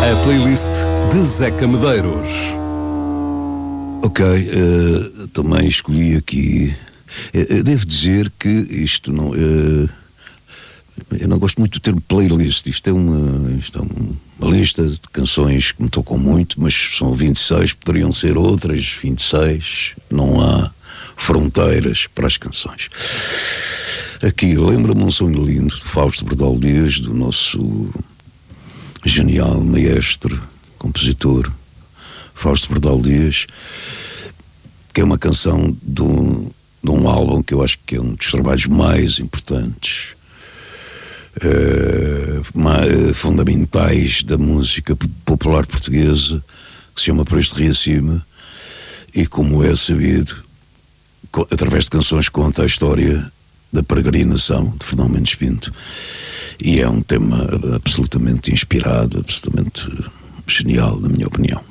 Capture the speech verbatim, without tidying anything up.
A playlist de Zeca Medeiros. Ok, uh, também escolhi aqui. Uh, devo dizer que isto não. Uh, eu não gosto muito do termo playlist. Isto é uma, isto é uma lista de canções que me tocam muito, mas são vinte e seis, poderiam ser outras vinte e seis. Não há fronteiras para as canções. Aqui, lembra-me um sonho lindo de Fausto Bordal Dias, do nosso genial maestro, compositor Fausto Bordal Dias, que é uma canção de um, de um álbum que eu acho que é um dos trabalhos mais importantes, uh, ma, fundamentais da música popular portuguesa, que se chama Por Este Rio Acima, e como é sabido, através de canções conta a história da peregrinação de Fernão Mendes Pinto, e é um tema absolutamente inspirado, absolutamente genial, na minha opinião.